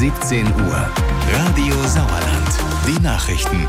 17 Uhr. Radio Sauerland. Die Nachrichten.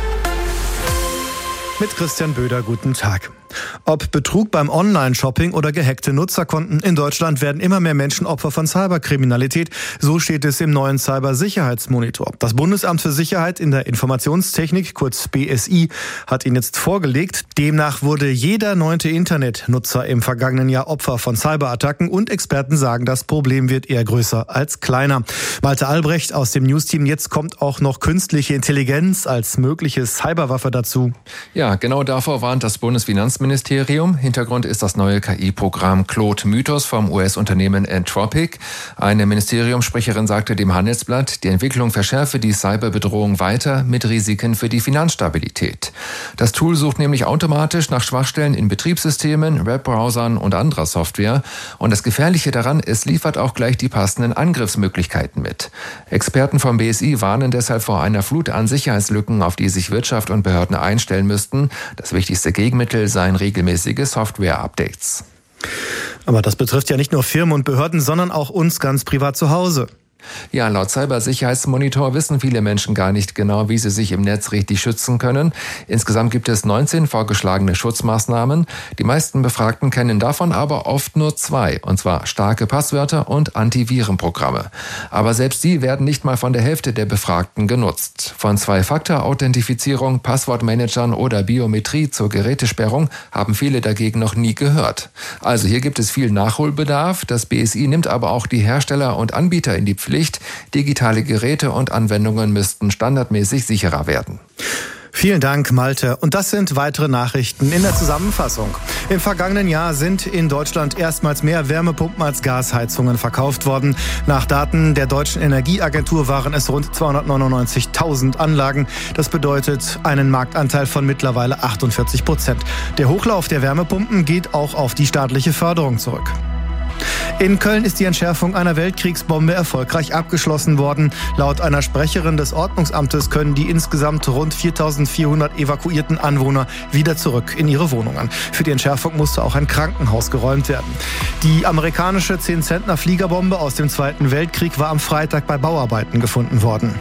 Mit Christian Böder, guten Tag. Ob Betrug beim Online-Shopping oder gehackte Nutzerkonten, in Deutschland werden immer mehr Menschen Opfer von Cyberkriminalität. So steht es im neuen Cybersicherheitsmonitor. Das Bundesamt für Sicherheit in der Informationstechnik, kurz BSI, hat ihn jetzt vorgelegt. Demnach wurde jeder 9. Internetnutzer im vergangenen Jahr Opfer von Cyberattacken und Experten sagen, das Problem wird eher größer als kleiner. Malte Albrecht aus dem Newsteam. Jetzt kommt auch noch künstliche Intelligenz als mögliche Cyberwaffe dazu. Ja, genau davor warnt das Bundesfinanzministerium. Hintergrund ist das neue KI-Programm Claude Mythos vom US-Unternehmen Anthropic. Eine Ministeriumssprecherin sagte dem Handelsblatt, die Entwicklung verschärfe die Cyberbedrohung weiter mit Risiken für die Finanzstabilität. Das Tool sucht nämlich automatisch nach Schwachstellen in Betriebssystemen, Webbrowsern und anderer Software. Und das Gefährliche daran, es liefert auch gleich die passenden Angriffsmöglichkeiten mit. Experten vom BSI warnen deshalb vor einer Flut an Sicherheitslücken, auf die sich Wirtschaft und Behörden einstellen müssten. Das wichtigste Gegenmittel seien regelmäßige Software-Updates. Aber das betrifft ja nicht nur Firmen und Behörden, sondern auch uns ganz privat zu Hause. Ja, laut Cybersicherheitsmonitor wissen viele Menschen gar nicht genau, wie sie sich im Netz richtig schützen können. Insgesamt gibt es 19 vorgeschlagene Schutzmaßnahmen. Die meisten Befragten kennen davon aber oft nur 2, und zwar starke Passwörter und Antivirenprogramme. Aber selbst die werden nicht mal von der Hälfte der Befragten genutzt. Von 2-Faktor-Authentifizierung, Passwortmanagern oder Biometrie zur Gerätesperrung haben viele dagegen noch nie gehört. Also hier gibt es viel Nachholbedarf. Das BSI nimmt aber auch die Hersteller und Anbieter in die Pflicht. Digitale Geräte und Anwendungen müssten standardmäßig sicherer werden. Vielen Dank, Malte. Und das sind weitere Nachrichten in der Zusammenfassung. Im vergangenen Jahr sind in Deutschland erstmals mehr Wärmepumpen als Gasheizungen verkauft worden. Nach Daten der Deutschen Energieagentur waren es rund 299.000 Anlagen. Das bedeutet einen Marktanteil von mittlerweile 48%. Der Hochlauf der Wärmepumpen geht auch auf die staatliche Förderung zurück. In Köln ist die Entschärfung einer Weltkriegsbombe erfolgreich abgeschlossen worden. Laut einer Sprecherin des Ordnungsamtes können die insgesamt rund 4.400 evakuierten Anwohner wieder zurück in ihre Wohnungen. Für die Entschärfung musste auch ein Krankenhaus geräumt werden. Die amerikanische 10-Zentner-Fliegerbombe aus dem Zweiten Weltkrieg war am Freitag bei Bauarbeiten gefunden worden.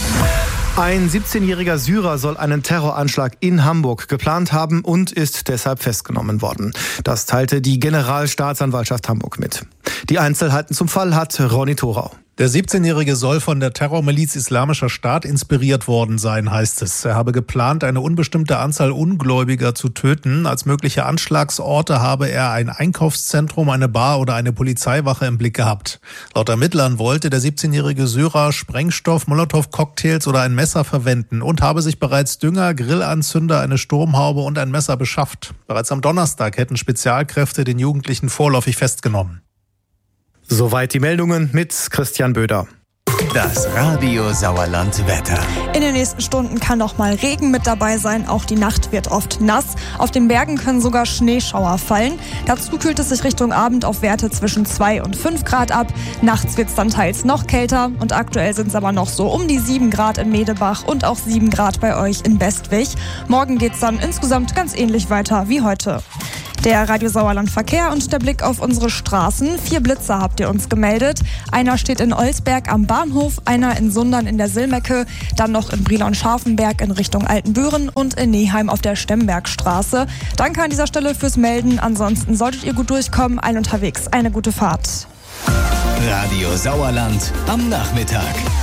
Ein 17-jähriger Syrer soll einen Terroranschlag in Hamburg geplant haben und ist deshalb festgenommen worden. Das teilte die Generalstaatsanwaltschaft Hamburg mit. Die Einzelheiten zum Fall hat Ronny Thorau. Der 17-Jährige soll von der Terrormiliz Islamischer Staat inspiriert worden sein, heißt es. Er habe geplant, eine unbestimmte Anzahl Ungläubiger zu töten. Als mögliche Anschlagsorte habe er ein Einkaufszentrum, eine Bar oder eine Polizeiwache im Blick gehabt. Laut Ermittlern wollte der 17-jährige Syrer Sprengstoff, Molotow-Cocktails oder ein Messer verwenden und habe sich bereits Dünger, Grillanzünder, eine Sturmhaube und ein Messer beschafft. Bereits am Donnerstag hätten Spezialkräfte den Jugendlichen vorläufig festgenommen. Soweit die Meldungen mit Christian Böder. Das Radio Sauerland Wetter. In den nächsten Stunden kann noch mal Regen mit dabei sein. Auch die Nacht wird oft nass. Auf den Bergen können sogar Schneeschauer fallen. Dazu kühlt es sich Richtung Abend auf Werte zwischen 2 und 5 Grad ab. Nachts wird es dann teils noch kälter. Und aktuell sind es aber noch so um die 7 Grad in Medebach und auch 7 Grad bei euch in Bestwig. Morgen geht es dann insgesamt ganz ähnlich weiter wie heute. Der Radio Sauerland Verkehr und der Blick auf unsere Straßen. 4 Blitzer habt ihr uns gemeldet. Einer steht in Olsberg am Bahnhof, einer in Sundern in der Silmecke, dann noch in Brilon-Scharfenberg in Richtung Altenbüren und in Neheim auf der Stembergstraße. Danke an dieser Stelle fürs Melden. Ansonsten solltet ihr gut durchkommen. Allen unterwegs eine gute Fahrt. Radio Sauerland am Nachmittag.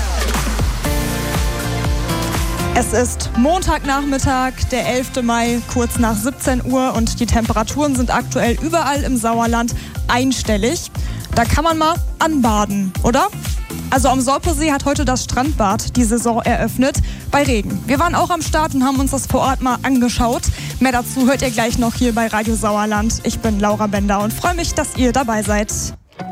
Es ist Montagnachmittag, der 11. Mai, kurz nach 17 Uhr und die Temperaturen sind aktuell überall im Sauerland einstellig. Da kann man mal anbaden, oder? Also am Sorpesee hat heute das Strandbad die Saison eröffnet bei Regen. Wir waren auch am Start und haben uns das vor Ort mal angeschaut. Mehr dazu hört ihr gleich noch hier bei Radio Sauerland. Ich bin Laura Bender und freue mich, dass ihr dabei seid.